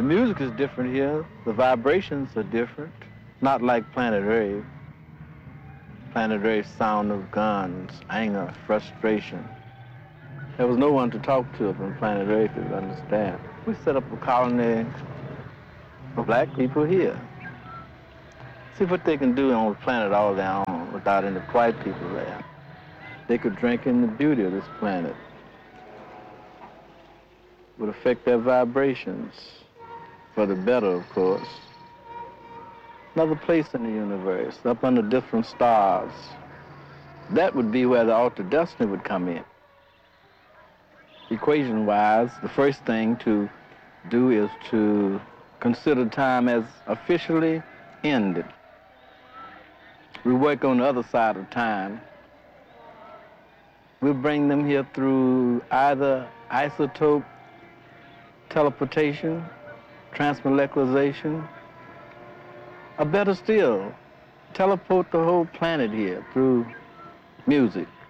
The music is different here. The vibrations are different. Not like Planet Rave. Planet Rave's sound of guns, anger, frustration. There was no one to talk to up on Planet Rave to understand. We set up a colony of black people here. See what they can do on the planet all their own without any white people there. They could drink in the beauty of this planet. It would affect their vibrations, for the better, of course. Another place in the universe, up under different stars. That would be where the Alter Destiny would come in. Equation-wise, the first thing to do is to consider time as officially ended. We work on the other side of time. We'll bring them here through either isotope teleportation, transmolecularization, or better still, teleport the whole planet here through music.